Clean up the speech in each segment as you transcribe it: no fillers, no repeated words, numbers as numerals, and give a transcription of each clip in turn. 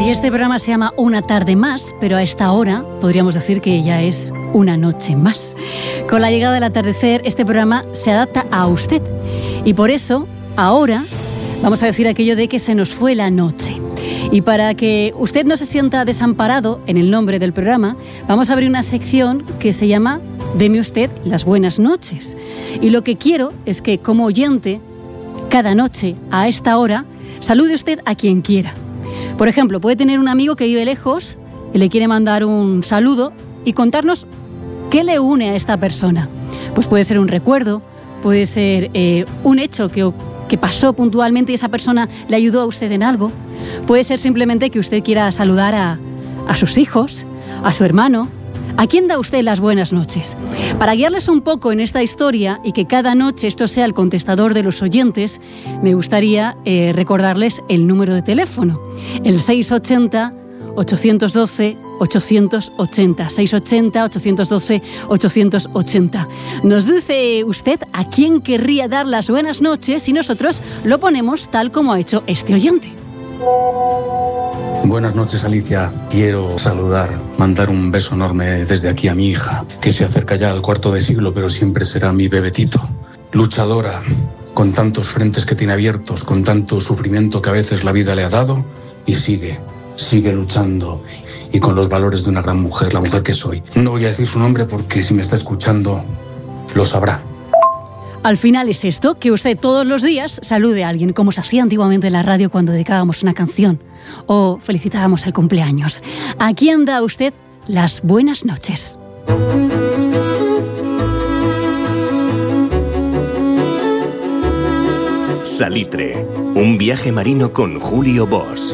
Y este programa se llama Una tarde más, pero a esta hora podríamos decir que ya es una noche más. Con la llegada del atardecer, este programa se adapta a usted. Y por eso, ahora, vamos a decir aquello de que se nos fue la noche. Y para que usted no se sienta desamparado en el nombre del programa, vamos a abrir una sección que se llama Deme usted las buenas noches. Y lo que quiero es que, como oyente, cada noche, a esta hora, salude usted a quien quiera. Por ejemplo, puede tener un amigo que vive lejos y le quiere mandar un saludo y contarnos qué le une a esta persona. Pues puede ser un recuerdo, puede ser un hecho que pasó puntualmente y esa persona le ayudó a usted en algo. Puede ser simplemente que usted quiera saludar a sus hijos, a su hermano. ¿A quién da usted las buenas noches? Para guiarles un poco en esta historia y que cada noche esto sea el contestador de los oyentes, me gustaría recordarles el número de teléfono, el 680-812-880, 680-812-880. Nos dice usted a quién querría dar las buenas noches y nosotros lo ponemos tal como ha hecho este oyente. Buenas noches, Alicia. Quiero saludar, mandar un beso enorme desde aquí a mi hija, que se acerca ya al cuarto de siglo, pero siempre será mi bebetito. Luchadora, con tantos frentes que tiene abiertos, con tanto sufrimiento que a veces la vida le ha dado, y sigue luchando, y con los valores de una gran mujer, la mujer que soy. No voy a decir su nombre porque si me está escuchando, lo sabrá. Al final es esto, que usted todos los días salude a alguien, como se hacía antiguamente en la radio cuando dedicábamos una canción o felicitábamos el cumpleaños. ¿A quién da usted las buenas noches? Salitre, un viaje marino con Julio Bosch.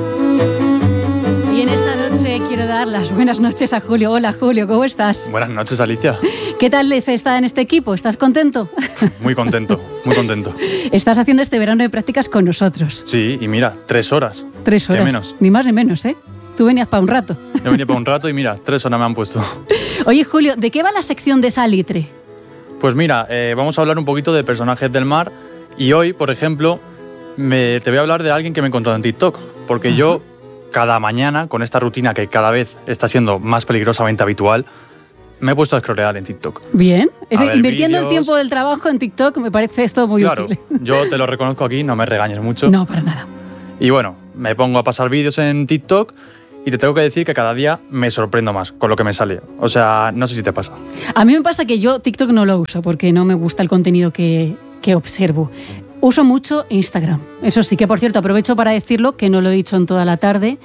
Y en esta noche quiero dar las buenas noches a Julio. Hola, Julio, ¿cómo estás? Buenas noches, Alicia. ¿Qué tal les está en este equipo? ¿Estás contento? Muy contento, muy contento. Estás haciendo este verano de prácticas con nosotros. Sí, y mira, 3 horas. 3 horas. ¿Qué menos? Ni más ni menos, ¿eh? Tú venías para un rato. Yo venía para un rato y mira, 3 horas me han puesto. Oye, Julio, ¿de qué va la sección de Salitre? Pues mira, vamos a hablar un poquito de personajes del mar y hoy, por ejemplo, te voy a hablar de alguien que me he encontrado en TikTok, porque yo cada mañana, con esta rutina que cada vez está siendo más peligrosamente habitual, me he puesto a scrollear en TikTok. Bien, invirtiendo vídeos. El tiempo del trabajo en TikTok me parece esto muy útil. Claro, yo te lo reconozco aquí, no me regañes mucho. No, para nada. Y bueno, me pongo a pasar vídeos en TikTok y te tengo que decir que cada día me sorprendo más con lo que me sale. O sea, no sé si te pasa. A mí me pasa que yo TikTok no lo uso porque no me gusta el contenido que observo. Uso mucho Instagram. Eso sí, que por cierto, aprovecho para decirlo, que no lo he dicho en toda la tarde,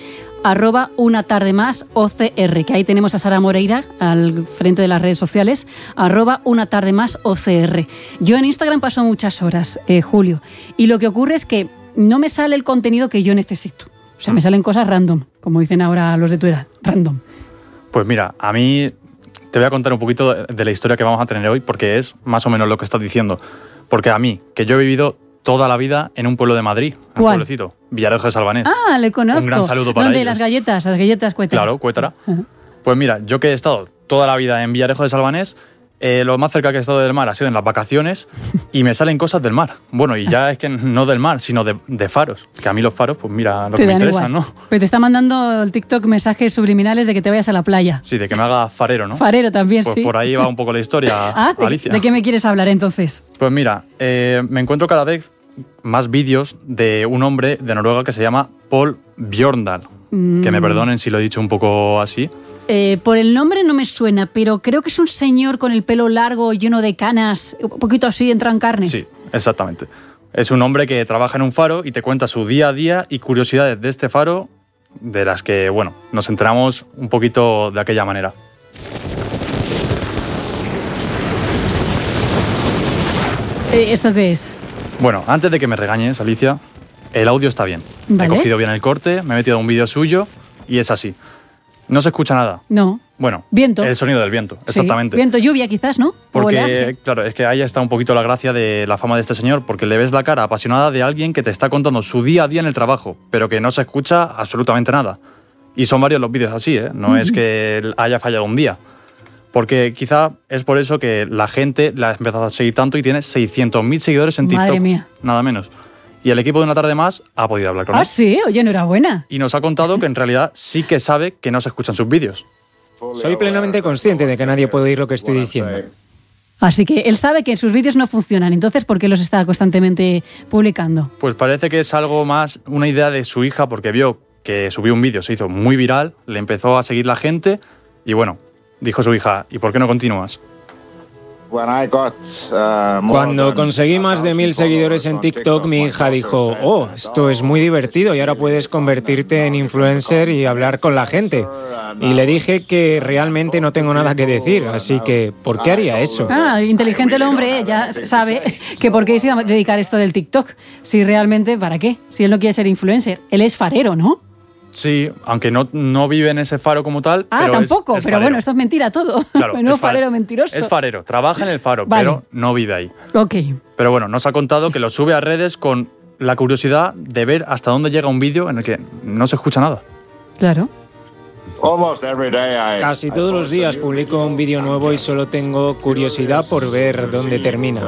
@unatardemásocr, que ahí tenemos a Sara Moreira al frente de las redes sociales, @unatardemásocr. Yo en Instagram paso muchas horas, Julio, y lo que ocurre es que no me sale el contenido que yo necesito. O sea, me salen cosas random, como dicen ahora los de tu edad, random. Pues mira, a mí te voy a contar un poquito de la historia que vamos a tener hoy, porque es más o menos lo que estás diciendo. Porque a mí, que yo he vivido toda la vida en un pueblo de Madrid, un pueblecito, Villarejo de Salvanés. Ah, le conozco. Un gran saludo para ¿Dónde? ellos. Las galletas Cuétara. Claro, Cuétara. Pues mira, yo que he estado toda la vida en Villarejo de Salvanés, lo más cerca que he estado del mar ha sido en las vacaciones y me salen cosas del mar. Bueno, y ya es que no del mar, sino de faros. Que a mí los faros, pues mira, lo que me interesa, ¿no? Pero te está mandando el TikTok mensajes subliminales de que te vayas a la playa. Sí, de que me haga farero, ¿no? Farero también, pues sí. Por ahí va un poco la historia, Alicia. ¿De qué me quieres hablar entonces? Pues mira, me encuentro cada vez más vídeos de un hombre de Noruega que se llama Paul Bjørndal. Que me perdonen si lo he dicho un poco así. Por el nombre no me suena, pero creo que es un señor con el pelo largo, lleno de canas, un poquito así, entra en carnes. Sí, exactamente. Es un hombre que trabaja en un faro y te cuenta su día a día y curiosidades de este faro, de las que, bueno, nos enteramos un poquito de aquella manera. ¿Esto qué es? Bueno, antes de que me regañes, Alicia, el audio está bien. Vale. He cogido bien el corte, me he metido a un vídeo suyo y es así. No se escucha nada. No. Bueno, viento. El sonido del viento, exactamente. Sí. Viento, lluvia quizás, ¿no? Porque, claro, es que ahí está un poquito la gracia de la fama de este señor, porque le ves la cara apasionada de alguien que te está contando su día a día en el trabajo, pero que no se escucha absolutamente nada. Y son varios los vídeos así, ¿eh? No es que haya fallado un día. Porque quizá es por eso que la gente la ha empezado a seguir tanto y tiene 600.000 seguidores en TikTok. Madre mía. Nada menos. Y el equipo de Una Tarde Más ha podido hablar con él. Ah, sí, oye, enhorabuena. Y nos ha contado que en realidad sí que sabe que no se escuchan sus vídeos. Soy plenamente consciente de que nadie puede oír lo que estoy diciendo. Así que él sabe que sus vídeos no funcionan, entonces ¿por qué los está constantemente publicando? Pues parece que es algo más una idea de su hija, porque vio que subió un vídeo, se hizo muy viral, le empezó a seguir la gente y bueno, dijo su hija, ¿y por qué no continúas? Cuando conseguí más de 1000 seguidores en TikTok, mi hija dijo, oh, esto es muy divertido y ahora puedes convertirte en influencer y hablar con la gente. Y le dije que realmente no tengo nada que decir, así que ¿por qué haría eso? Ah, inteligente el hombre, ya sabe que por qué se iba a dedicar esto del TikTok. Si realmente, ¿para qué? Si él no quiere ser influencer. Él es farero, ¿no? Sí, aunque no vive en ese faro como tal. Ah, pero tampoco, es pero farero. bueno, esto es mentira todo. Claro, No es farero mentiroso. Es farero, trabaja en el faro, Vale. pero no vive ahí. Ok. Pero bueno, nos ha contado que lo sube a redes con la curiosidad de ver hasta dónde llega un vídeo en el que no se escucha nada. Claro. Casi todos los días publico un vídeo nuevo y solo tengo curiosidad por ver dónde termina.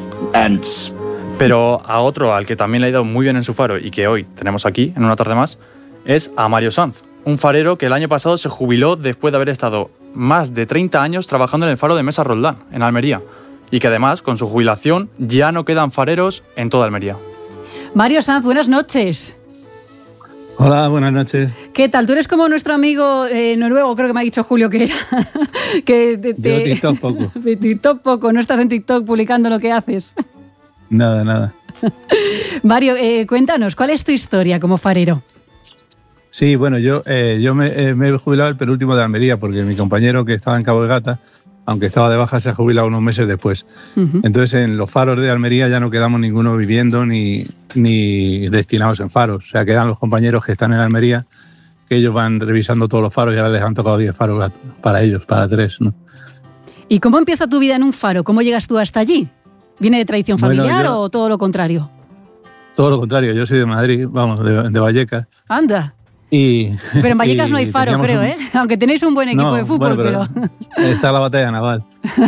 Pero a otro al que también le ha ido muy bien en su faro y que hoy tenemos aquí en Una Tarde Más es a Mario Sanz, un farero que el año pasado se jubiló después de haber estado más de 30 años trabajando en el faro de Mesa Roldán, en Almería, y que además con su jubilación ya no quedan fareros en toda Almería. Mario Sanz, buenas noches. Hola, buenas noches. ¿Qué tal? Tú eres como nuestro amigo noruego, creo que me ha dicho Julio que era. Yo TikTok poco. De TikTok poco, no estás en TikTok publicando lo que haces. Nada. Mario, cuéntanos, ¿cuál es tu historia como farero? Sí, bueno, yo me he jubilado el penúltimo de Almería porque mi compañero que estaba en Cabo de Gata, aunque estaba de baja, se ha jubilado unos meses después. Uh-huh. Entonces, en los faros de Almería ya no quedamos ninguno viviendo ni destinados en faros. O sea, quedan los compañeros que están en Almería, que ellos van revisando todos los faros y ahora les han tocado 10 faros para ellos, para 3, ¿no? ¿Y cómo empieza tu vida en un faro? ¿Cómo llegas tú hasta allí? ¿Viene de tradición familiar o todo lo contrario? Todo lo contrario. Yo soy de Madrid, vamos, de Vallecas. Anda. Pero en Vallecas no hay faro, creo, ¿eh? Aunque tenéis un buen equipo de fútbol, pero está la batalla naval.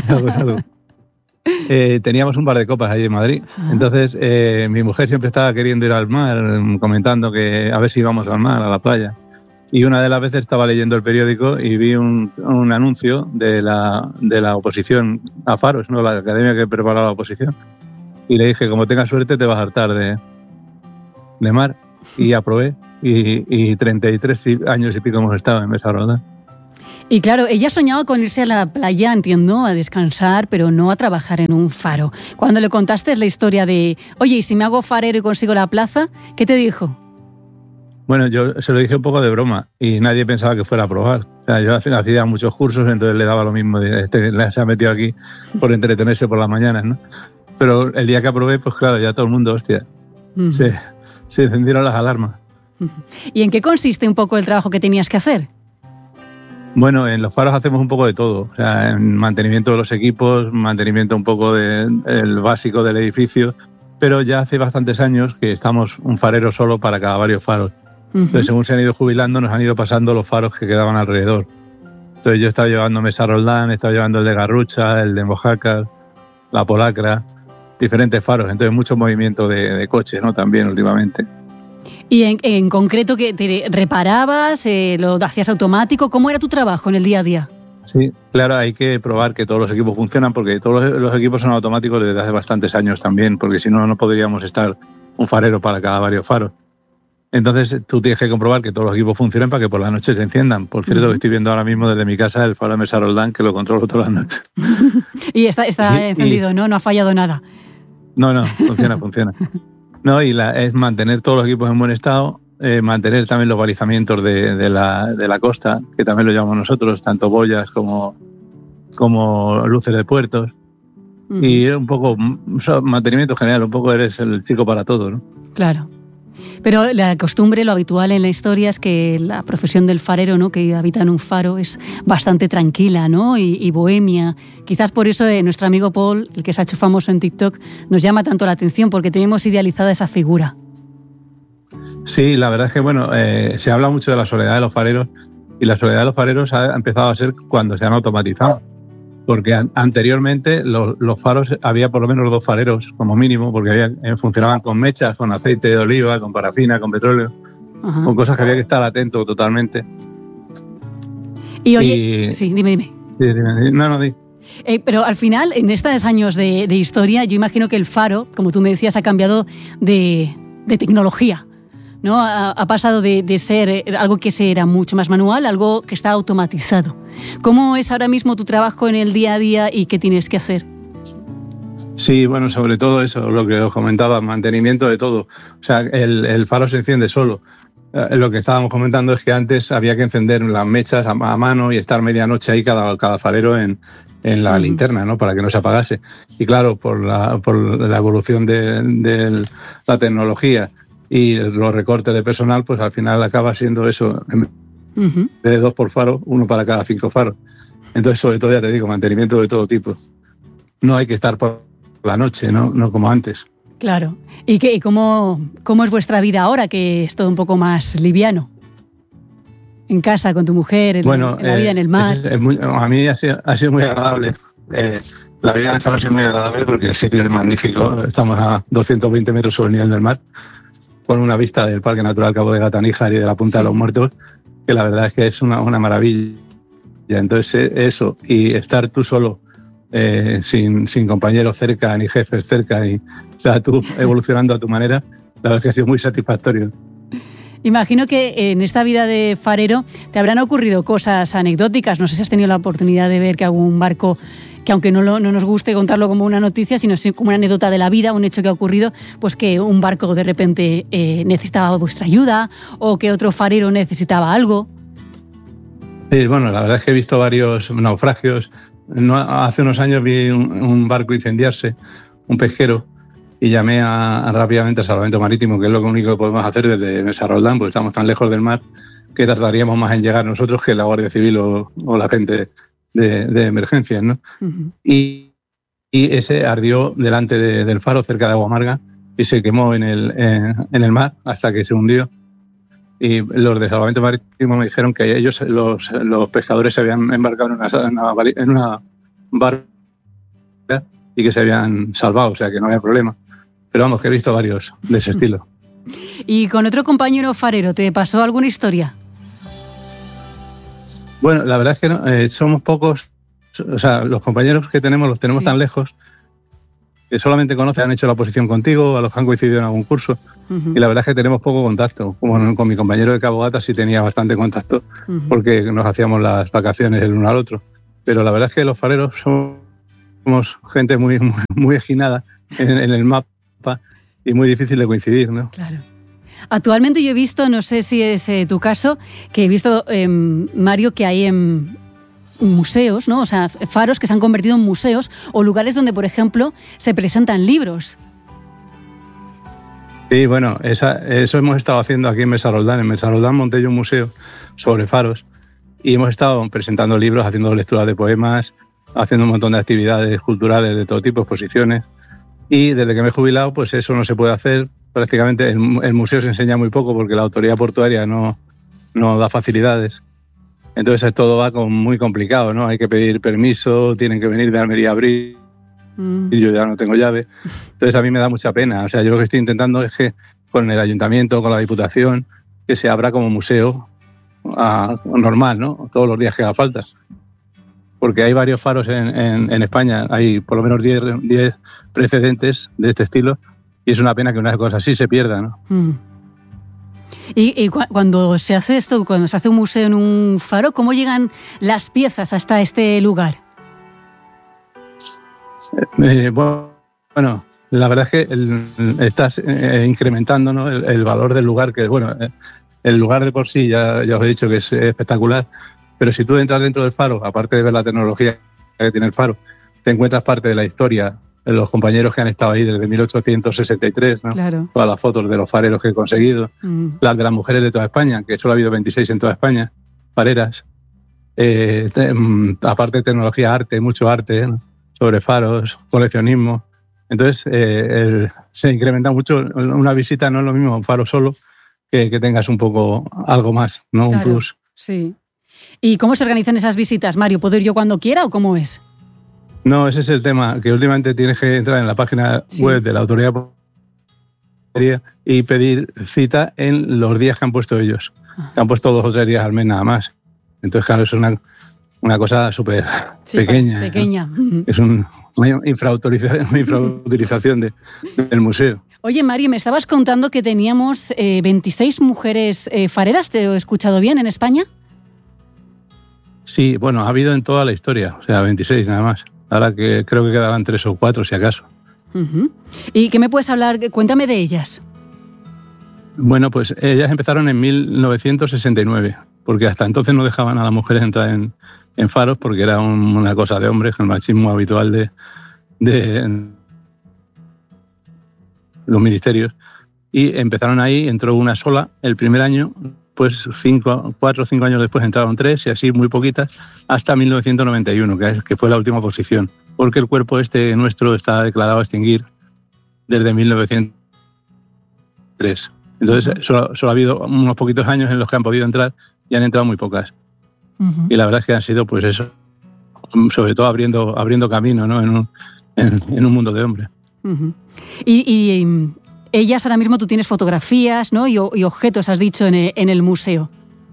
Teníamos un par de copas ahí en Madrid. Entonces, mi mujer siempre estaba queriendo ir al mar, comentando que a ver si íbamos al mar, a la playa. Y una de las veces estaba leyendo el periódico y vi un anuncio de la oposición a faros, ¿no? La academia que preparaba la oposición. Y le dije, como tengas suerte, te vas a hartar de mar. Y aprobé. Y 33 años y pico hemos estado en Mesa Roldán. Y claro, ella soñaba con irse a la playa, entiendo, a descansar, pero no a trabajar en un faro. Cuando le contaste la historia de, oye, ¿y si me hago farero y consigo la plaza? ¿Qué te dijo? Bueno, yo se lo dije un poco de broma y nadie pensaba que fuera a probar. O sea, yo hacía muchos cursos, entonces le daba lo mismo. Se ha metido aquí por entretenerse por las mañanas, ¿no? Pero el día que aprobé, pues claro, ya todo el mundo, hostia, se encendieron las alarmas. ¿Y en qué consiste un poco el trabajo que tenías que hacer? Bueno, en los faros hacemos un poco de todo. O sea, en mantenimiento de los equipos, mantenimiento un poco del básico del edificio, pero ya hace bastantes años que estamos un farero solo para cada varios faros. Entonces, según se han ido jubilando, nos han ido pasando los faros que quedaban alrededor. Entonces, yo he estado llevando Mesa Roldán, he estado llevando el de Garrucha, el de Mojácar, la Polacra, diferentes faros. Entonces, mucho movimiento de coche, ¿no? También últimamente. ¿Y en concreto que te reparabas, lo hacías automático? ¿Cómo era tu trabajo en el día a día? Sí, claro, hay que probar que todos los equipos funcionan porque todos los equipos son automáticos desde hace bastantes años también, porque si no, no podríamos estar un farero para cada varios faros. Entonces, tú tienes que comprobar que todos los equipos funcionen para que por la noche se enciendan. Por cierto, que estoy viendo ahora mismo desde mi casa el faro de Mesa Roldán, que lo controlo todas las noches. Y está encendido, ¿no? No ha fallado nada. No, funciona. No, y es mantener todos los equipos en buen estado, mantener también los balizamientos de la costa, que también lo llamamos nosotros, tanto boyas como luces de puertos. Y un poco mantenimiento general, un poco eres el chico para todo, ¿no? Claro. Pero la costumbre, lo habitual en la historia es que la profesión del farero, ¿no?, que habita en un faro, es bastante tranquila, ¿no?, y bohemia. Quizás por eso nuestro amigo Paul, el que se ha hecho famoso en TikTok, nos llama tanto la atención, porque tenemos idealizada esa figura. Sí, la verdad es que, bueno, se habla mucho de la soledad de los fareros, y la soledad de los fareros ha empezado a ser cuando se han automatizado. porque anteriormente los faros había por lo menos 2 fareros como mínimo, porque funcionaban con mechas, con aceite de oliva, con parafina, con petróleo, ajá, con cosas que había que estar atento totalmente. Y oye, sí, dime. Sí, dime. No, di. Pero al final, en estos años de historia, yo imagino que el faro, como tú me decías, ha cambiado de tecnología, ¿no? Ha pasado de ser algo que era mucho más manual a algo que está automatizado. ¿Cómo es ahora mismo tu trabajo en el día a día y qué tienes que hacer? Sí, bueno, sobre todo eso, lo que os comentaba, mantenimiento de todo. O sea, el faro se enciende solo. Lo que estábamos comentando es que antes había que encender las mechas a mano y estar medianoche ahí cada farero en la linterna, ¿no? Para que no se apagase. Y claro, por la evolución de la tecnología y los recortes de personal, pues al final acaba siendo eso, de 2 por faro, 1 para cada 5 faros. Entonces, sobre todo, ya te digo, mantenimiento de todo tipo. No hay que estar por la noche, no como antes. Claro. ¿Y cómo es vuestra vida ahora, que es todo un poco más liviano? En casa, con tu mujer, en la vida en el mar. A mí ha sido muy agradable. La vida en el faro ha sido muy agradable porque el sitio es magnífico. Estamos a 220 metros sobre el nivel del mar, con una vista del Parque Natural Cabo de Gata-Níjar y de la Punta de los Muertos, que la verdad es que es una maravilla. Entonces, eso, y estar tú solo, sin compañeros cerca, ni jefes cerca, o sea, tú evolucionando a tu manera, la verdad es que ha sido muy satisfactorio. Imagino que en esta vida de farero te habrán ocurrido cosas anecdóticas. No sé si has tenido la oportunidad de ver que algún barco, que aunque no nos guste contarlo como una noticia, sino como una anécdota de la vida, un hecho que ha ocurrido, pues que un barco de repente necesitaba vuestra ayuda o que otro farero necesitaba algo. Sí, bueno, la verdad es que he visto varios naufragios. Hace unos años vi un barco incendiarse, un pesquero, y llamé rápidamente a Salvamento Marítimo, que es lo único que podemos hacer desde Mesa Roldán, porque estamos tan lejos del mar que tardaríamos más en llegar nosotros que la Guardia Civil o la gente de emergencias, ¿no? Uh-huh. Y ese ardió delante del faro, cerca de Agua Amarga, y se quemó en el mar hasta que se hundió. Y los de Salvamento Marítimo me dijeron que ellos, los pescadores, se habían embarcado en una barca y que se habían salvado, o sea que no había problema. Pero vamos, que he visto varios de ese estilo. ¿Y con otro compañero farero te pasó alguna historia? Bueno, la verdad es que no, somos pocos. O sea, los compañeros que los tenemos tan lejos que solamente han hecho la oposición contigo, a los que han coincidido en algún curso. Uh-huh. Y la verdad es que tenemos poco contacto. Como con mi compañero de Cabo Gata sí tenía bastante contacto, uh-huh, porque nos hacíamos las vacaciones el uno al otro. Pero la verdad es que los fareros somos gente muy, muy, muy esquinada en el mapa y muy difícil de coincidir, ¿no? Claro. Actualmente yo he visto, no sé si es tu caso, que he visto, Mario, que hay museos, ¿no? O sea, faros que se han convertido en museos o lugares donde, por ejemplo, se presentan libros. Sí, bueno, eso hemos estado haciendo aquí en Mesa Roldán. En Mesa Roldán monté yo un museo sobre faros y hemos estado presentando libros, haciendo lecturas de poemas, haciendo un montón de actividades culturales de todo tipo, exposiciones. Y desde que me he jubilado, pues eso no se puede hacer. Prácticamente el museo se enseña muy poco porque la autoridad portuaria no da facilidades. Entonces todo va muy complicado, ¿no? Hay que pedir permiso, tienen que venir de Almería a abrir y yo ya no tengo llave. Entonces a mí me da mucha pena. O sea, yo lo que estoy intentando es que con el ayuntamiento, con la diputación, que se abra como museo normal, ¿no? Todos los días que haga falta. Porque hay varios faros en España, hay por lo menos 10 precedentes de este estilo y es una pena que una cosa así se pierda, ¿no? Y cuando se hace esto, cuando se hace un museo en un faro, ¿cómo llegan las piezas hasta este lugar? Bueno, la verdad es que estás incrementando, ¿no? el valor del lugar, que bueno, el lugar de por sí ya os he dicho que es espectacular. Pero si tú entras dentro del faro, aparte de ver la tecnología que tiene el faro, te encuentras parte de la historia, de los compañeros que han estado ahí desde 1863, ¿no? Claro. Todas las fotos de los fareros que he conseguido, las de las mujeres de toda España, que solo ha habido 26 en toda España, fareras. Aparte de tecnología, arte, mucho arte, ¿no? Sobre faros, coleccionismo. Entonces, se incrementa mucho. Una visita no es lo mismo un faro solo que tengas un poco algo más, ¿no? Claro, un plus. Sí. ¿Y cómo se organizan esas visitas, Mario? ¿Puedo ir yo cuando quiera o cómo es? No, ese es el tema, que últimamente tienes que entrar en la página web de la autoridad y pedir cita en los días que han puesto ellos. Que han puesto 2 o 3 días al mes nada más. Entonces, claro, es una cosa súper pequeña. ¿No? Es una infrautilización del museo. Oye, Mario, me estabas contando que teníamos 26 mujeres fareras, ¿te he escuchado bien, en España? Sí, bueno, ha habido en toda la historia, o sea, 26 nada más. Ahora que creo que quedarán 3 o 4, si acaso. Uh-huh. ¿Y qué me puedes hablar? Cuéntame de ellas. Bueno, pues ellas empezaron en 1969, porque hasta entonces no dejaban a las mujeres entrar en faros porque era una cosa de hombres, el machismo habitual de los ministerios. Y empezaron ahí, entró una sola el primer año, pues 4 o 5 años después entraron 3 y así muy poquitas, hasta 1991, que fue la última posición, porque el cuerpo nuestro está declarado a extinguir desde 1903. Entonces solo ha habido unos poquitos años en los que han podido entrar y han entrado muy pocas. Uh-huh. Y la verdad es que han sido, pues eso, sobre todo abriendo camino, ¿no? en un mundo de hombres. Uh-huh. Y ellas, ahora mismo tú tienes fotografías, ¿no? y objetos, has dicho, en el museo.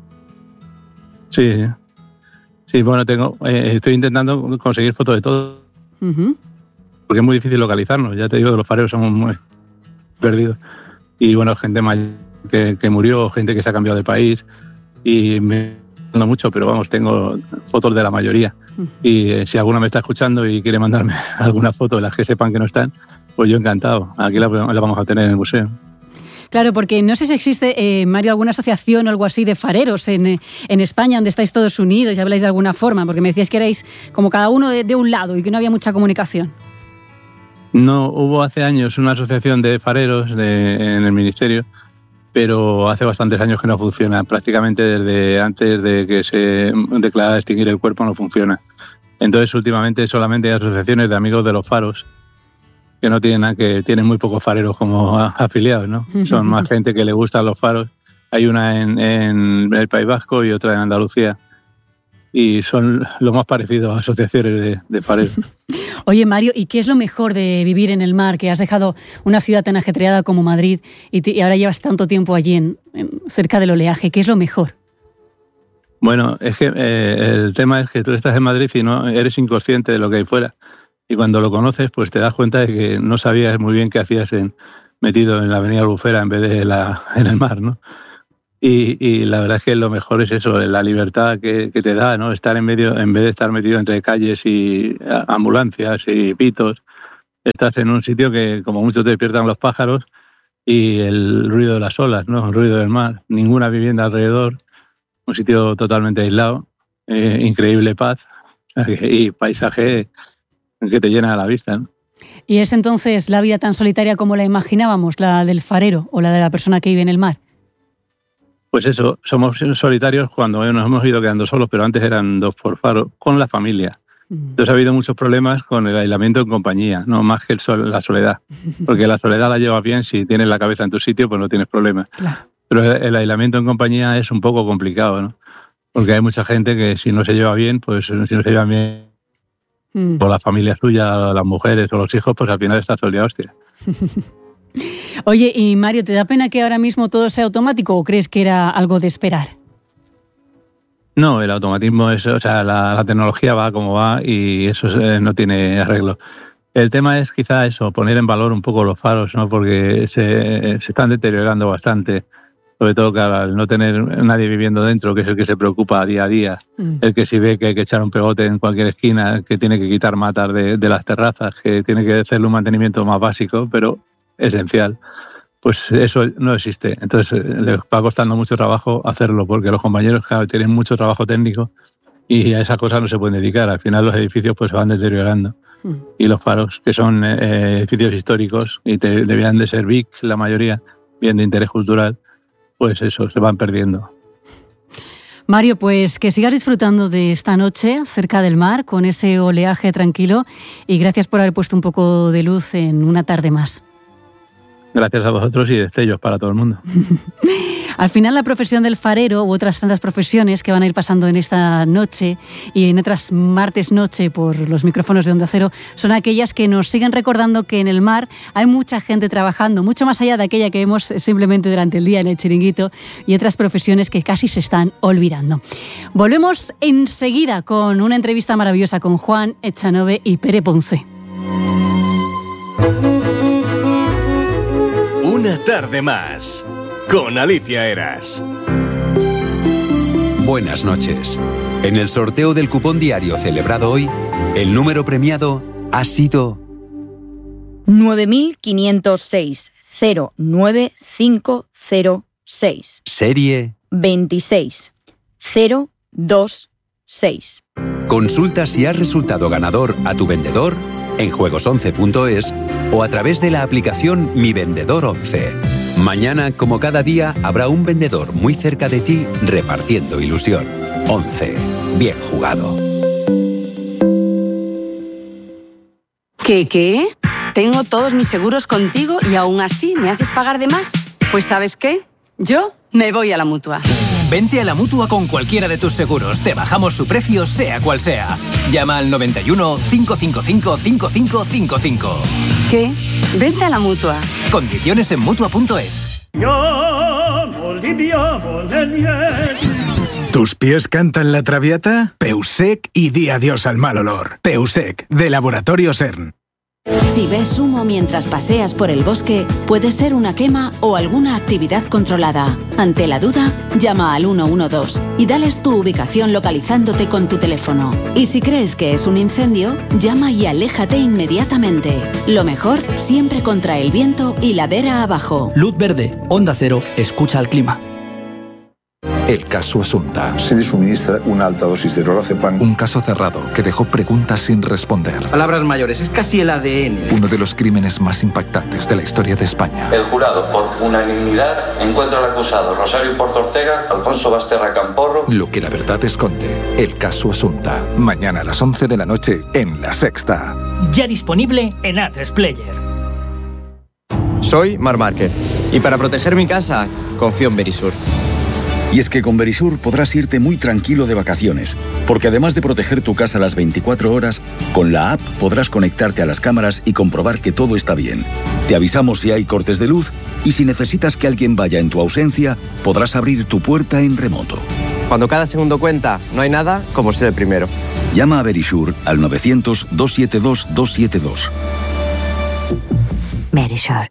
Sí, bueno, estoy intentando conseguir fotos de todo, uh-huh, porque es muy difícil localizarnos. Ya te digo, los fareros somos muy perdidos. Y bueno, gente mayor que murió, gente que se ha cambiado de país, y me no mucho, pero vamos, tengo fotos de la mayoría. Uh-huh. Y si alguna me está escuchando y quiere mandarme alguna foto de las que sepan que no están, pues yo encantado. Aquí la vamos a tener en el museo. Claro, porque no sé si existe, Mario, alguna asociación o algo así de fareros en España, donde estáis todos unidos y habláis de alguna forma, porque me decíais que erais como cada uno de un lado y que no había mucha comunicación. No, hubo hace años una asociación de fareros en el ministerio, pero hace bastantes años que no funciona. Prácticamente desde antes de que se declarara extinguir el cuerpo no funciona. Entonces, últimamente solamente hay asociaciones de amigos de los faros, que no tienen nada, que tienen muy pocos fareros como afiliados, ¿no? Son más gente que le gustan los faros. Hay una en el País Vasco y otra en Andalucía. Y son lo más parecido a asociaciones de fareros. Oye, Mario, ¿y qué es lo mejor de vivir en el mar? Que has dejado una ciudad tan ajetreada como Madrid y ahora llevas tanto tiempo allí cerca del oleaje. ¿Qué es lo mejor? Bueno, es que el tema es que tú estás en Madrid y no eres inconsciente de lo que hay fuera. Y cuando lo conoces, pues te das cuenta de que no sabías muy bien qué hacías metido en la avenida Albufera en vez de en el mar, ¿no? Y la verdad es que lo mejor es eso, la libertad que te da, ¿no? Estar en vez de estar metido entre calles y ambulancias y pitos, estás en un sitio que como mucho te despiertan los pájaros y el ruido de las olas, ¿no? El ruido del mar, ninguna vivienda alrededor, un sitio totalmente aislado, increíble paz y paisaje que te llena la vista, ¿no? ¿Y es entonces la vida tan solitaria como la imaginábamos, la del farero o la de la persona que vive en el mar? Pues eso, somos solitarios cuando nos hemos ido quedando solos, pero antes eran 2 por faro, con la familia. Entonces ha habido muchos problemas con el aislamiento en compañía, no más que la soledad. Porque la soledad la llevas bien, si tienes la cabeza en tu sitio, pues no tienes problemas. Claro. Pero el aislamiento en compañía es un poco complicado, ¿no? Porque hay mucha gente que si no se lleva bien, pues si no se lleva bien, o la familia suya, las mujeres o los hijos, pues al final estás todo el día hostia. Oye, y Mario, ¿te da pena que ahora mismo todo sea automático o crees que era algo de esperar? No, el automatismo es, o sea, la tecnología va como va y eso no tiene arreglo. El tema es quizá eso, poner en valor un poco los faros, ¿no? Porque se están deteriorando bastante. Sobre todo que al no tener nadie viviendo dentro, que es el que se preocupa día a día, el que si ve que hay que echar un pegote en cualquier esquina, que tiene que quitar matas de las terrazas, que tiene que hacerle un mantenimiento más básico, pero esencial, pues eso no existe. Entonces les va costando mucho trabajo hacerlo, porque los compañeros, claro, tienen mucho trabajo técnico y a esas cosas no se pueden dedicar. Al final los edificios pues se van deteriorando. Y los faros, que son edificios históricos y debían de ser BIC, la mayoría, bien de interés cultural, pues eso, se van perdiendo. Mario, pues que sigas disfrutando de esta noche cerca del mar, con ese oleaje tranquilo, y gracias por haber puesto un poco de luz en una tarde más. Gracias a vosotros y destellos para todo el mundo. Al final, la profesión del farero u otras tantas profesiones que van a ir pasando en esta noche y en otras martes noche por los micrófonos de Onda Cero son aquellas que nos siguen recordando que en el mar hay mucha gente trabajando, mucho más allá de aquella que vemos simplemente durante el día en el chiringuito, y otras profesiones que casi se están olvidando. Volvemos enseguida con una entrevista maravillosa con Juan Echanove y Pere Ponce. Una tarde más con Alicia Eras. Buenas noches. En el sorteo del cupón diario celebrado hoy, el número premiado ha sido 9506 09506. Serie 26026. Consulta si has resultado ganador a tu vendedor en juegos11.es o a través de la aplicación Mi Vendedor 11. Mañana, como cada día, habrá un vendedor muy cerca de ti repartiendo ilusión. 11. Bien jugado. ¿Qué? Tengo todos mis seguros contigo y aún así me haces pagar de más. Pues ¿sabes qué? Yo me voy a la Mutua. Vente a la Mutua con cualquiera de tus seguros. Te bajamos su precio, sea cual sea. Llama al 91 555 5555. ¿Qué? Vente a la Mutua. Condiciones en Mutua.es. ¿Tus pies cantan la Traviata? Peusec y di adiós al mal olor. Peusec, de Laboratorio CERN. Si ves humo mientras paseas por el bosque, puede ser una quema o alguna actividad controlada. Ante la duda, llama al 112 y dales tu ubicación localizándote con tu teléfono. Y si crees que es un incendio, llama y aléjate inmediatamente. Lo mejor, siempre contra el viento y ladera abajo. Luz verde, Onda Cero, escucha al clima. El caso Asunta. Se le suministra una alta dosis de lorazepam. Un caso cerrado que dejó preguntas sin responder. Palabras mayores, es casi el ADN. Uno de los crímenes más impactantes de la historia de España. El jurado, por unanimidad, encuentra al acusado Rosario Porto Ortega, Alfonso Basterra Camporro. Lo que la verdad esconde. El caso Asunta. Mañana a las 11 de la noche en La Sexta. Ya disponible en A3 Player. Soy Marc Márquez y para proteger mi casa confío en Verisur. Y es que con Verisur podrás irte muy tranquilo de vacaciones, porque además de proteger tu casa las 24 horas, con la app podrás conectarte a las cámaras y comprobar que todo está bien. Te avisamos si hay cortes de luz y si necesitas que alguien vaya en tu ausencia, podrás abrir tu puerta en remoto. Cuando cada segundo cuenta, no hay nada como ser el primero. Llama a Verisur al 900-272-272. Verisur.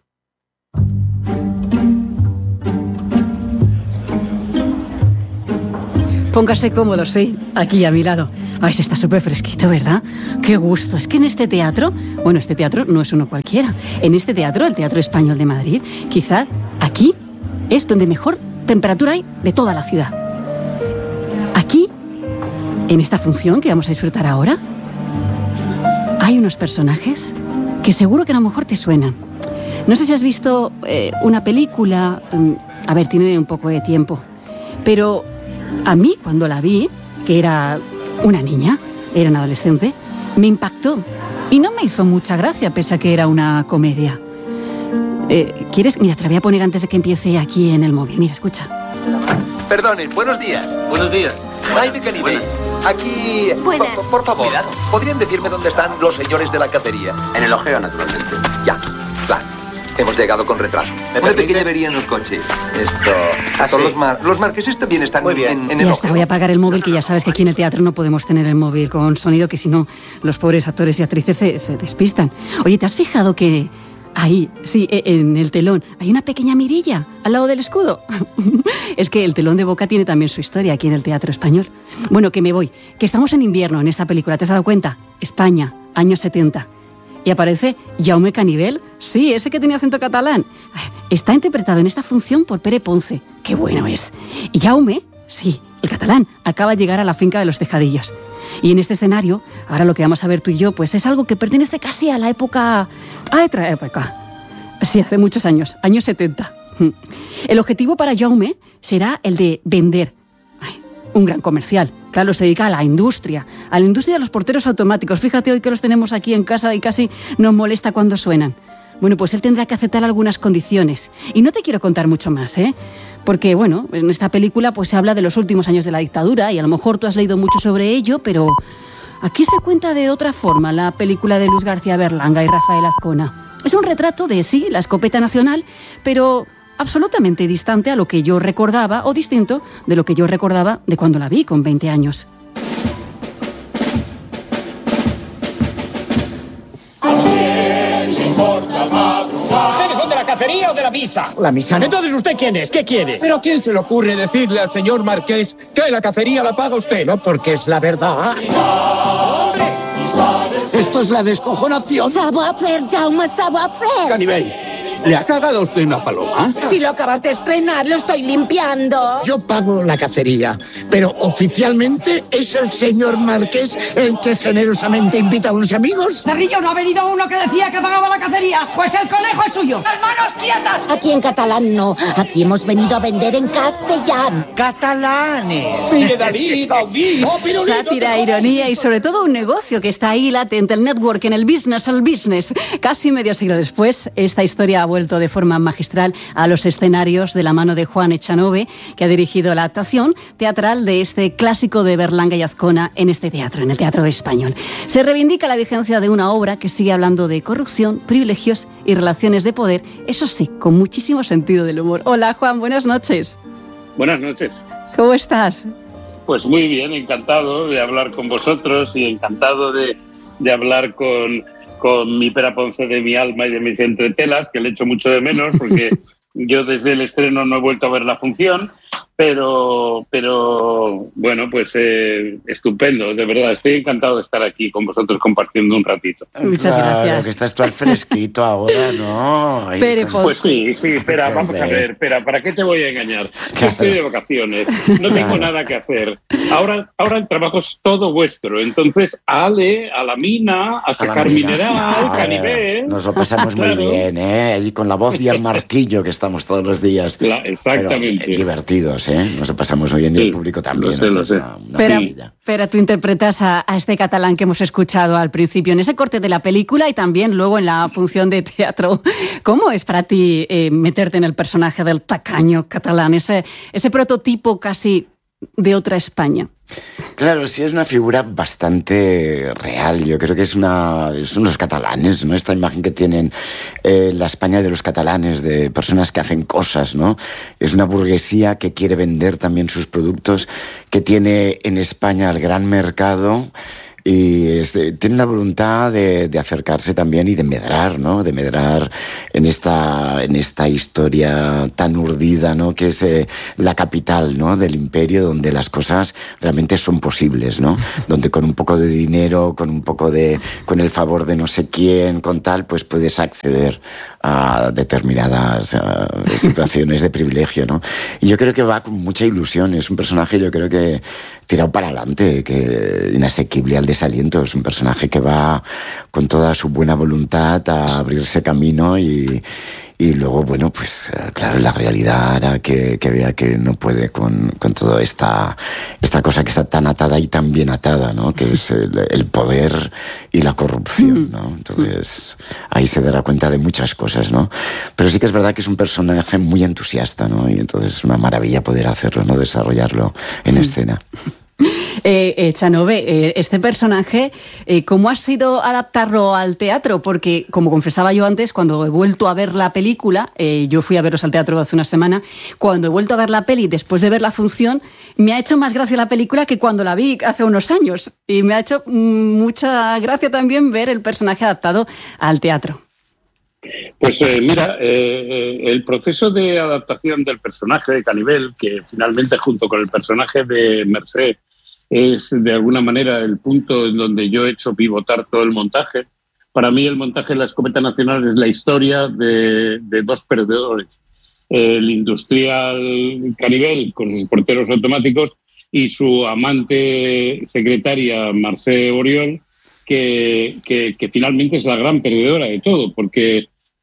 Póngase cómodo, sí, aquí a mi lado. Ay, se está súper fresquito, ¿verdad? Qué gusto. Es que en este teatro, bueno, este teatro no es uno cualquiera. En este teatro, el Teatro Español de Madrid, quizá aquí es donde mejor temperatura hay de toda la ciudad. Aquí, en esta función que vamos a disfrutar ahora, hay unos personajes que seguro que a lo mejor te suenan. No sé si has visto una película, a ver, tiene un poco de tiempo, pero a mí, cuando la vi, que era una niña, era una adolescente, me impactó y no me hizo mucha gracia, pese a que era una comedia. ¿Quieres? Mira, te la voy a poner antes de que empiece aquí en el móvil. Mira, escucha. Perdonen, buenos días. Buenos días. Jaime Canibé. Aquí... Buenas. Por favor, ¿podrían decirme dónde están los señores de la cacería? En el ojeo, naturalmente. Ya, claro. Hemos llegado con retraso. ¿Una pequeña avería en el coche? Esto... Los marqueses también están muy bien. En el ya está, voy a apagar el móvil, que ya sabes que aquí en el teatro no podemos tener el móvil con sonido, que si no, los pobres actores y actrices se despistan. Oye, ¿te has fijado que ahí, sí, en el telón, hay una pequeña mirilla al lado del escudo? Es que el telón de Boca tiene también su historia aquí en el Teatro Español. Bueno, que me voy, que estamos en invierno en esta película, ¿te has dado cuenta? España, años 70. Y aparece Jaume Canibel, sí, ese que tenía acento catalán. Está interpretado en esta función por Pere Ponce. ¡Qué bueno es! Y Jaume, sí, el catalán, acaba de llegar a la finca de los Tejadillos. Y en este escenario, ahora lo que vamos a ver tú y yo, pues es algo que pertenece casi a la época... a otra época. Sí, hace muchos años, años 70. El objetivo para Jaume será el de vender. Un gran comercial. Claro, se dedica a la industria de los porteros automáticos. Fíjate hoy que los tenemos aquí en casa y casi nos molesta cuando suenan. Bueno, pues él tendrá que aceptar algunas condiciones. Y no te quiero contar mucho más, ¿eh? Porque, bueno, en esta película pues se habla de los últimos años de la dictadura y a lo mejor tú has leído mucho sobre ello, pero aquí se cuenta de otra forma la película de Luz García Berlanga y Rafael Azcona. Es un retrato de, sí, la escopeta nacional, pero absolutamente distante a lo que yo recordaba, o distinto de lo que yo recordaba de cuando la vi con 20 años. ¿Ustedes son de la cacería o de la misa? La misa no. Entonces, ¿usted quién es? ¿Qué quiere? ¿Pero a quién se le ocurre decirle al señor Marqués que la cacería la paga usted? No, porque es la verdad. ¡Hombre! Esto es la descojonación. Savoir-faire, Jaume, savoir-faire. Canivel, ¿le ha cagado usted una paloma? Si lo acabas de estrenar, lo estoy limpiando. Yo pago la cacería, pero oficialmente es el señor Marqués el que generosamente invita a unos amigos. Cerrillo, ¿no ha venido uno que decía que pagaba la cacería? Pues el conejo es suyo. ¡Las manos quietas! Aquí en catalán no. Aquí hemos venido a vender en castellano. ¡Catalanes! ¡Mire, David, David! ¡Oh, pirulito! Sátira, ironía y sobre todo un negocio que está ahí latente, el network, en el business, el business. Casi medio siglo después, esta historia ha vuelto de forma magistral a los escenarios de la mano de Juan Echanove, que ha dirigido la adaptación teatral de este clásico de Berlanga y Azcona en este teatro, en el Teatro Español. Se reivindica la vigencia de una obra que sigue hablando de corrupción, privilegios y relaciones de poder, eso sí, con muchísimo sentido del humor. Hola, Juan, buenas noches. Buenas noches. ¿Cómo estás? Pues muy bien, encantado de hablar con vosotros y encantado de hablar con mi Pera Ponce de mi alma y de mis entretelas, que le echo mucho de menos porque yo desde el estreno no he vuelto a ver la función, pero bueno, pues estupendo, de verdad, estoy encantado de estar aquí con vosotros compartiendo un ratito. Muchas gracias. Que estás tú al fresquito ahora, ¿no? Pues sí, espera, vamos a ver, espera, ¿para qué te voy a engañar? Yo estoy de vacaciones, no tengo nada que hacer. Ahora el trabajo es todo vuestro, entonces Ale, a la mina, a sacar mineral, Canivel. Nos lo pasamos muy bien, ¿eh? Y con la voz y el martillo que estamos todos los días. Exactamente. Pero, divertidos, ¿eh? Nos lo pasamos muy bien y el público también. Lo sé. Pero tú interpretas a este catalán que hemos escuchado al principio en ese corte de la película y también luego en la función de teatro. ¿Cómo es para ti meterte en el personaje del tacaño catalán, ese prototipo casi de otra España? Claro, sí, es una figura bastante real. Yo creo que son los catalanes, ¿no? Esta imagen que tienen la España de los catalanes, de personas que hacen cosas, ¿no? Es una burguesía que quiere vender también sus productos, que tiene en España el gran mercado y tienen la voluntad de acercarse también y de medrar, ¿no? De medrar en esta historia tan urdida, ¿no? Que es la capital, ¿no? Del imperio, donde las cosas realmente son posibles, ¿no? Donde con un poco de dinero, con el favor de no sé quién, con tal, pues puedes acceder a determinadas situaciones de privilegio, ¿no? Y yo creo que va con mucha ilusión. Es un personaje, yo creo que tirado para adelante, que inasequible al desaliento. Es un personaje que va con toda su buena voluntad a abrirse camino y luego, bueno, pues claro, la realidad hará que vea que no puede con toda esta cosa que está tan atada y tan bien atada, ¿no? Que es el poder y la corrupción, ¿no? Entonces, ahí se dará cuenta de muchas cosas, ¿no? Pero sí que es verdad que es un personaje muy entusiasta, ¿no? Y entonces es una maravilla poder hacerlo, ¿no? Desarrollarlo en escena. Echanove, este personaje, ¿cómo ha sido adaptarlo al teatro? Porque, como confesaba yo antes, cuando he vuelto a ver la película, yo fui a veros al teatro hace una semana, cuando he vuelto a ver la peli, después de ver la función, me ha hecho más gracia la película que cuando la vi hace unos años. Y me ha hecho mucha gracia también ver el personaje adaptado al teatro. Pues mira, el proceso de adaptación del personaje de Canivel, que finalmente junto con el personaje de Mercè es de alguna manera el punto en donde yo he hecho pivotar todo el montaje. Para mí el montaje de La Escopeta Nacional es la historia de dos perdedores. El industrial Canivel con sus porteros automáticos y su amante secretaria Mercè Oriol, que finalmente es la gran perdedora de todo, porque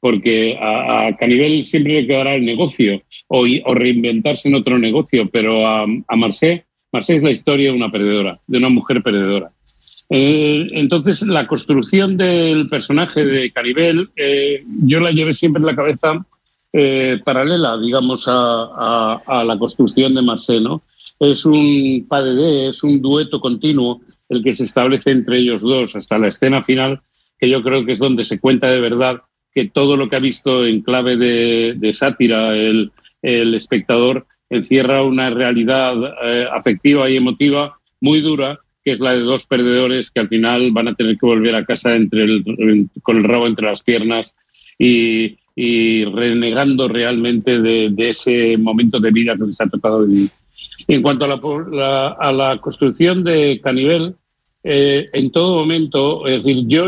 a Canivel siempre le quedará el negocio o reinventarse en otro negocio, pero a Mercè es la historia de una perdedora, de una mujer perdedora. Entonces, la construcción del personaje de Canivel, yo la llevé siempre en la cabeza paralela, digamos, a la construcción de Marcé, ¿no? Es un pas de deux, es un dueto continuo el que se establece entre ellos dos hasta la escena final, que yo creo que es donde se cuenta de verdad que todo lo que ha visto en clave de sátira el espectador encierra una realidad afectiva y emotiva muy dura, que es la de dos perdedores que al final van a tener que volver a casa con el rabo entre las piernas y renegando realmente de ese momento de vida que les ha tocado vivir. En cuanto a la construcción de Canivel, en todo momento, es decir, yo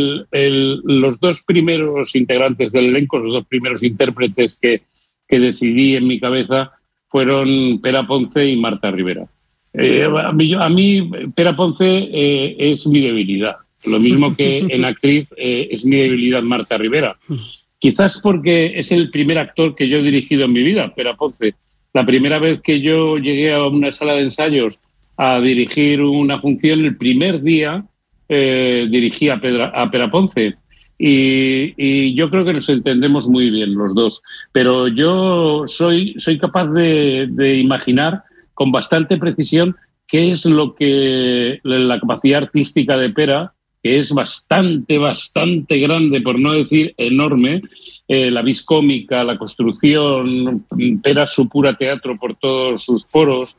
los dos primeros integrantes del elenco, los dos primeros intérpretes que decidí en mi cabeza fueron Pera Ponce y Marta Rivera. A mí Pera Ponce es mi debilidad, lo mismo que en actriz es mi debilidad Marta Rivera. Quizás porque es el primer actor que yo he dirigido en mi vida, Pera Ponce. La primera vez que yo llegué a una sala de ensayos a dirigir una función, el primer día dirigí a Pera Ponce. Y yo creo que nos entendemos muy bien los dos. Pero yo soy capaz de imaginar con bastante precisión qué es lo que la capacidad artística de Pera, que es bastante grande, por no decir enorme, la vis cómica, la construcción, Pera su pura teatro por todos sus poros.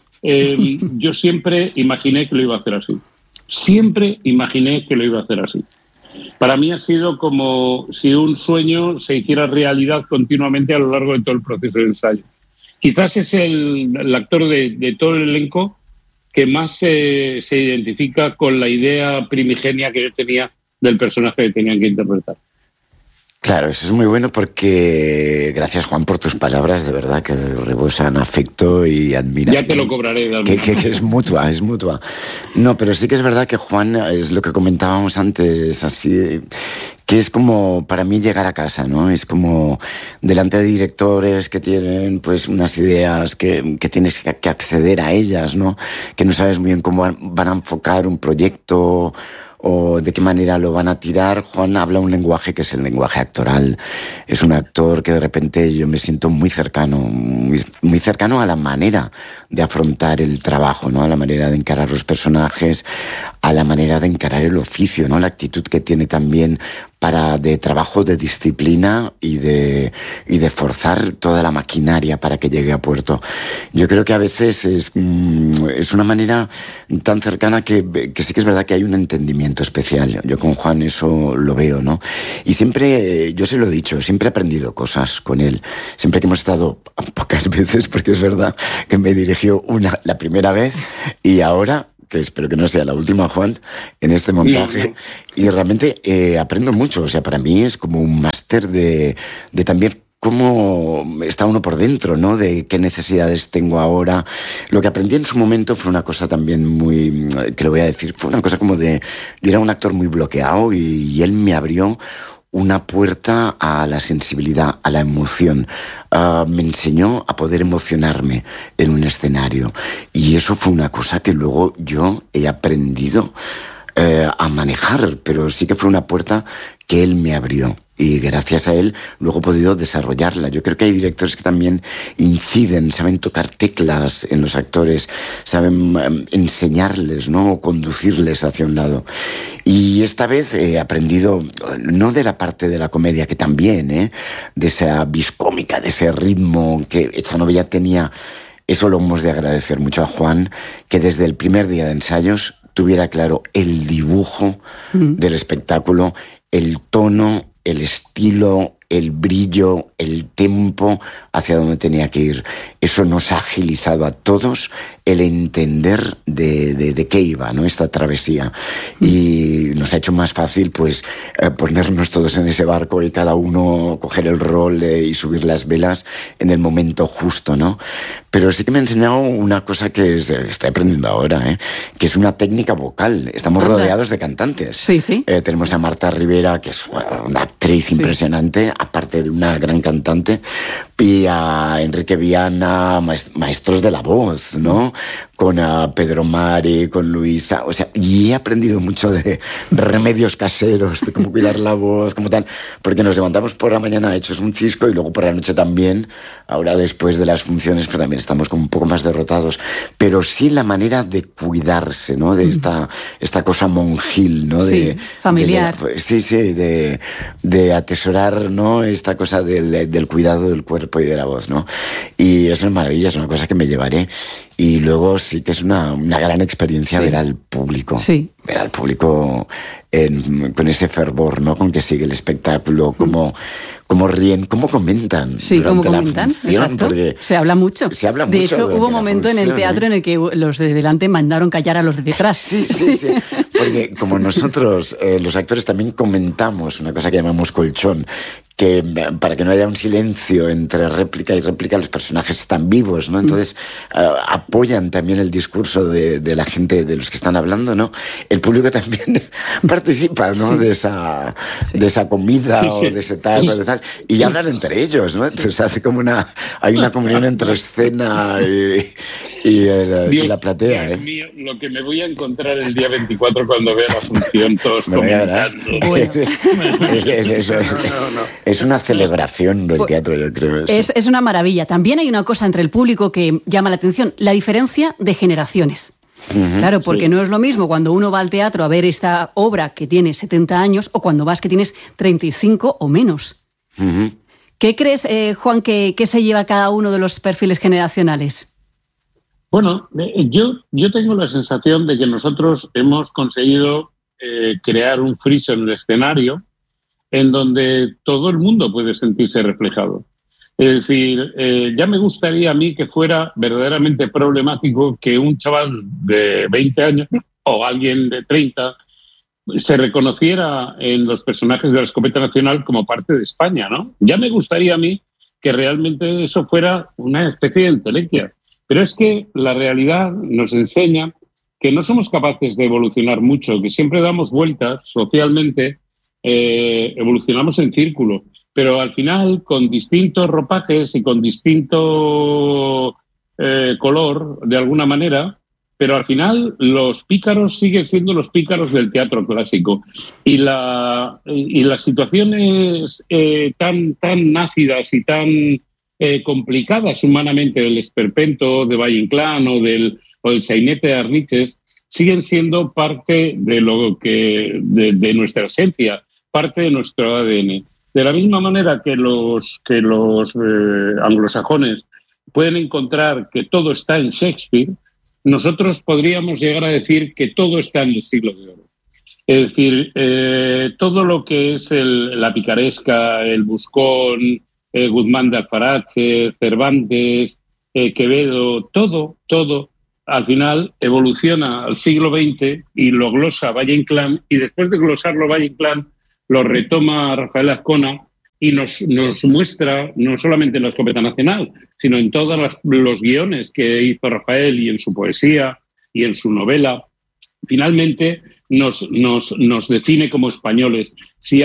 Yo siempre imaginé que lo iba a hacer así. Siempre imaginé que lo iba a hacer así. Para mí ha sido como si un sueño se hiciera realidad continuamente a lo largo de todo el proceso de ensayo. Quizás es el actor de todo el elenco que más se identifica con la idea primigenia que yo tenía del personaje que tenían que interpretar. Claro, eso es muy bueno porque gracias, Juan, por tus palabras, de verdad que rebosan afecto y admiración. Ya te lo cobraré. Que es mutua, es mutua. No, pero sí que es verdad que Juan, es lo que comentábamos antes, así, que es como para mí llegar a casa, ¿no? Es como delante de directores que tienen pues unas ideas que tienes que acceder a ellas, ¿no? Que no sabes muy bien cómo van a enfocar un proyecto o de qué manera lo van a tirar. Juan habla un lenguaje que es el lenguaje actoral. Es un actor que de repente yo me siento muy cercano, muy cercano a la manera de afrontar el trabajo, ¿no? A la manera de encarar los personajes, a la manera de encarar el oficio, ¿no? La actitud que tiene también de trabajo, de disciplina y de forzar toda la maquinaria para que llegue a puerto. Yo creo que a veces es una manera tan cercana que sí que es verdad que hay un entendimiento especial. Yo con Juan eso lo veo, ¿no? Y siempre, yo se lo he dicho, siempre he aprendido cosas con él. Siempre que hemos estado pocas veces, porque es verdad que me dirigió la primera vez y ahora, que espero que no sea la última, Juan, en este montaje. Y realmente aprendo mucho. O sea, para mí es como un máster de también cómo está uno por dentro, ¿no? De qué necesidades tengo ahora. Lo que aprendí en su momento fue una cosa también muy, que lo voy a decir, fue una cosa como yo era un actor muy bloqueado y él me abrió una puerta a la sensibilidad, a la emoción. Me enseñó a poder emocionarme en un escenario. Y eso fue una cosa que luego yo he aprendido a manejar, pero sí que fue una puerta que él me abrió. Y gracias a él luego he podido desarrollarla. Yo creo que hay directores que también inciden, saben tocar teclas en los actores, saben enseñarles, ¿no? O conducirles hacia un lado. Y esta vez he aprendido, no de la parte de la comedia, que también, de esa vis cómica, de ese ritmo que Echanovi ya tenía. Eso lo hemos de agradecer mucho a Juan, que desde el primer día de ensayos tuviera claro el dibujo del espectáculo, el tono, el estilo, el brillo, el tempo hacia donde tenía que ir. Eso nos ha agilizado a todos el entender de qué iba, ¿no? Esta travesía. Y nos ha hecho más fácil pues ponernos todos en ese barco y cada uno coger el rol y subir las velas en el momento justo, ¿no? Pero sí que me ha enseñado una cosa que estoy aprendiendo ahora, que es una técnica vocal. Estamos rodeados de cantantes. Sí, sí. Tenemos a Marta Rivera, que es una actriz impresionante, aparte de una gran cantante, y a Enrique Viana, maestros de la voz, ¿no? Con Pedro Mari, con Luisa, o sea, y he aprendido mucho de remedios caseros, de cómo cuidar la voz, como tal, porque nos levantamos por la mañana hechos un cisco y luego por la noche también, ahora después de las funciones, pues también estamos como un poco más derrotados, pero sí la manera de cuidarse, ¿no? De esta cosa monjil, ¿no? Sí, familiar. De atesorar, ¿no? Esta cosa del cuidado del cuerpo y de la voz, ¿no? Y es una maravilla, es una cosa que me llevaré. Y luego sí que es una gran experiencia ver al público. Sí. Ver al público con ese fervor, ¿no? Con que sigue el espectáculo, cómo ríen, cómo comentan durante la función. Porque se habla mucho. De hecho, hubo un momento en el teatro en el que los de delante mandaron callar a los de detrás. Sí. Porque como nosotros, los actores, también comentamos una cosa que llamamos colchón, que para que no haya un silencio entre réplica y réplica, los personajes están vivos, ¿no? Entonces apoyan también el discurso de la gente, de los que están hablando, ¿no? El público también participa, ¿no? De esa comida o de ese tal o de tal, y hablan entre ellos, ¿no? Entonces hace como hay una comunión entre escena y la platea, Dios mío, lo que me voy a encontrar el día 24 cuando vea la función, todos comentando. Es una celebración del teatro, yo creo. Es una maravilla. También hay una cosa entre el público que llama la atención, la diferencia de generaciones. Claro, porque no es lo mismo cuando uno va al teatro a ver esta obra que tiene 70 años o cuando vas que tienes 35 o menos. ¿Qué crees, Juan, que se lleva cada uno de los perfiles generacionales? Bueno, yo tengo la sensación de que nosotros hemos conseguido crear un friso en el escenario en donde todo el mundo puede sentirse reflejado. Es decir, ya me gustaría a mí que fuera verdaderamente problemático que un chaval de 20 años o alguien de 30 se reconociera en los personajes de la Escopeta Nacional como parte de España, ¿no? Ya me gustaría a mí que realmente eso fuera una especie de entelequia. Pero es que la realidad nos enseña que no somos capaces de evolucionar mucho, que siempre damos vueltas socialmente, evolucionamos en círculo, pero al final con distintos ropajes y con distinto color, de alguna manera, pero al final los pícaros siguen siendo los pícaros del teatro clásico. Y las situaciones tan ácidas y tan complicadas humanamente del esperpento de Valle Inclán o del sainete de Arniches siguen siendo parte de lo que de nuestra esencia, parte de nuestro ADN. De la misma manera que los anglosajones pueden encontrar que todo está en Shakespeare, nosotros podríamos llegar a decir que todo está en el Siglo de Oro. Es decir, todo lo que es la picaresca, el buscón, Guzmán de Alfarache, Cervantes, Quevedo, todo, al final evoluciona al siglo XX y lo glosa Valle Inclán, y después de glosarlo Valle Inclán, lo retoma Rafael Azcona y nos muestra, no solamente en la Escopeta Nacional, sino en todos los guiones que hizo Rafael y en su poesía y en su novela. Finalmente nos define como españoles. Si